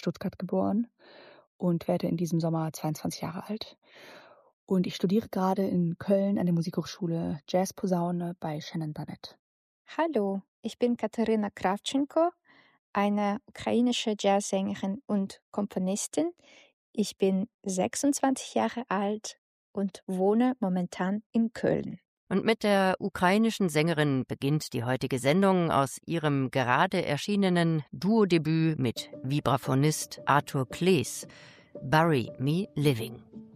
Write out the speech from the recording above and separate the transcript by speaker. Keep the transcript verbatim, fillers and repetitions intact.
Speaker 1: Stuttgart geboren und werde in diesem Sommer zweiundzwanzig Jahre alt. Und ich studiere gerade in Köln an der Musikhochschule Jazzposaune bei Shannon Barnett.
Speaker 2: Hallo, ich bin Katerina Krawtschenko, eine ukrainische Jazzsängerin und Komponistin. Ich bin sechsundzwanzig Jahre alt und wohne momentan in Köln.
Speaker 3: Und mit der ukrainischen Sängerin beginnt die heutige Sendung aus ihrem gerade erschienenen Duodebüt mit Vibraphonist Arthur Klees, Bury Me Living.